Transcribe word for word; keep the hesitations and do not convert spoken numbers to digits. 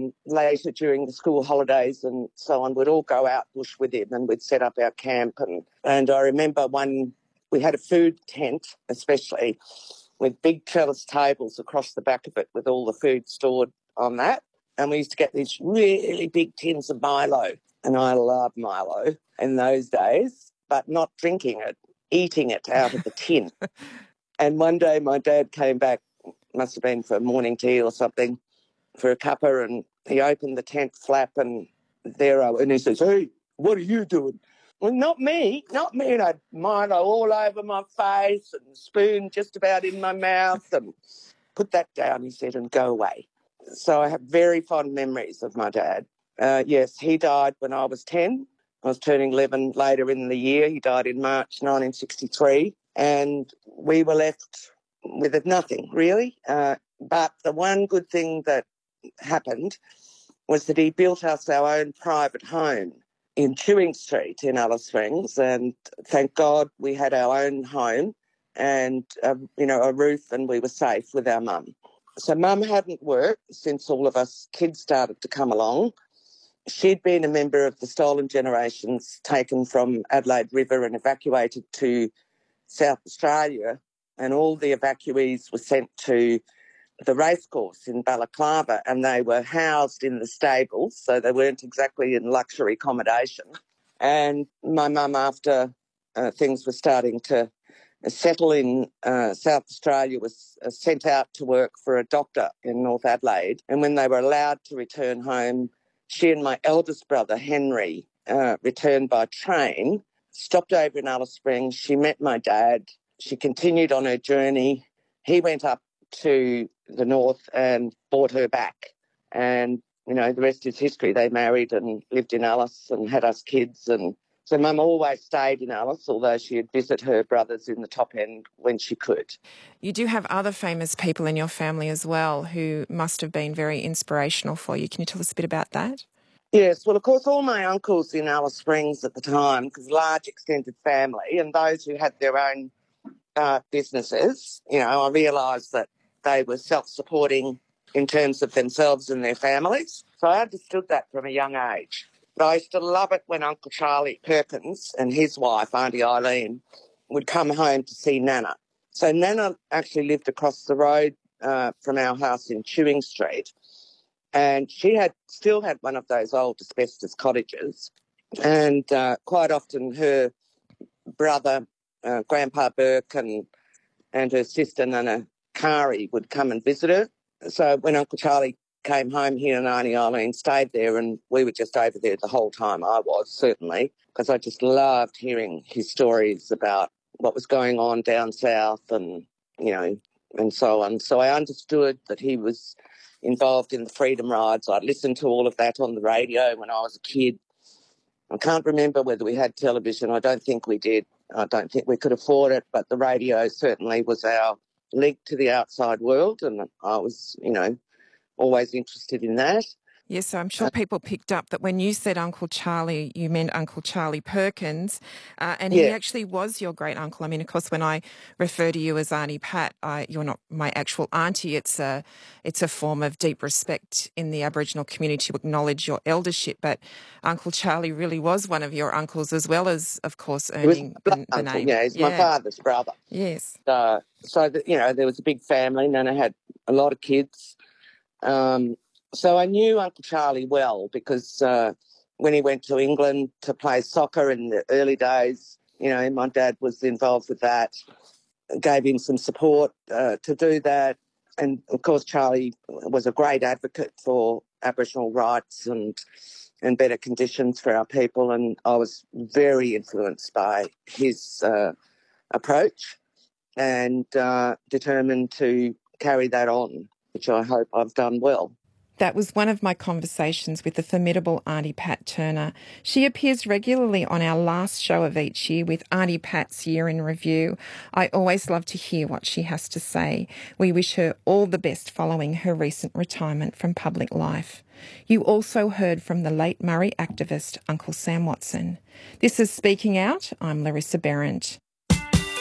um, later during the school holidays and so on, we'd all go out bush with him and we'd set up our camp. And, and I remember one, we had a food tent, especially, with big trellis tables across the back of it with all the food stored on that. And we used to get these really big tins of Milo. And I loved Milo in those days, but not drinking it, eating it out of the tin. And one day my dad came back, must have been for morning tea or something, for a cuppa, and he opened the tent flap and there I was. And he says, "Hey, what are you doing?" Well, not me, not me. And I had Milo all over my face and spoon just about in my mouth and put that down, he said, and go away. So I have very fond memories of my dad. Uh, yes, he died when I was ten. I was turning eleven later in the year. He died in March nineteen sixty-three. And we were left with nothing, really. Uh, but the one good thing that happened was that he built us our own private home in Chewing Street in Alice Springs. And thank God we had our own home and, uh, you know, a roof, and we were safe with our mum. So Mum hadn't worked since all of us kids started to come along. She'd been a member of the Stolen Generations taken from Adelaide River and evacuated to South Australia, and all the evacuees were sent to the racecourse in Balaclava, and they were housed in the stables, so they weren't exactly in luxury accommodation. And my mum, after uh, things were starting to settle in uh, South Australia, was uh, sent out to work for a doctor in North Adelaide. And when they were allowed to return home, she and my eldest brother, Henry, uh, returned by train, stopped over in Alice Springs. She met my dad. She continued on her journey. He went up to the north and brought her back. And, you know, the rest is history. They married and lived in Alice and had us kids. And so Mum always stayed in Alice, although she'd visit her brothers in the top end when she could. You do have other famous people in your family as well who must have been very inspirational for you. Can you tell us a bit about that? Yes, well, of course, all my uncles in Alice Springs at the time, because large extended family, and those who had their own uh, businesses, you know, I realised that they were self-supporting in terms of themselves and their families. So I understood that from a young age. But I used to love it when Uncle Charlie Perkins and his wife, Auntie Eileen, would come home to see Nana. So Nana actually lived across the road uh, from our house in Chewing Street. And she had still had one of those old asbestos cottages. And uh, quite often her brother, uh, Grandpa Burke, and, and her sister, Nana Kari, would come and visit her. So when Uncle Charlie came home, he and Auntie Eileen stayed there, and we were just over there the whole time. I was, certainly, because I just loved hearing his stories about what was going on down south and, you know, and so on. So I understood that he was involved in the freedom rides. I'd listened to all of that on the radio when I was a kid. I can't remember whether we had television. I don't think we did. I don't think we could afford it, but the radio certainly was our link to the outside world, and I was, you know, always interested in that. Yes, so I'm sure people picked up that when you said Uncle Charlie, you meant Uncle Charlie Perkins, uh, and he Yeah. actually was your great uncle. I mean, of course, when I refer to you as Auntie Pat, I, you're not my actual auntie. It's a, it's a form of deep respect in the Aboriginal community to acknowledge your eldership. But Uncle Charlie really was one of your uncles, as well as, of course, earning the, the, the uncle, name. Yeah, he's yeah. my father's brother. Yes. Uh, so, that, you know, there was a big family, and I had a lot of kids. Um, so I knew Uncle Charlie well because uh, when he went to England to play soccer in the early days, you know, my dad was involved with that, gave him some support uh, to do that. And, of course, Charlie was a great advocate for Aboriginal rights and and better conditions for our people, and I was very influenced by his uh, approach and uh, determined to carry that on, which I hope I've done well. That was one of my conversations with the formidable Auntie Pat Turner. She appears regularly on our last show of each year with Auntie Pat's Year in Review. I always love to hear what she has to say. We wish her all the best following her recent retirement from public life. You also heard from the late Murray activist Uncle Sam Watson. This is Speaking Out. I'm Larissa Behrendt.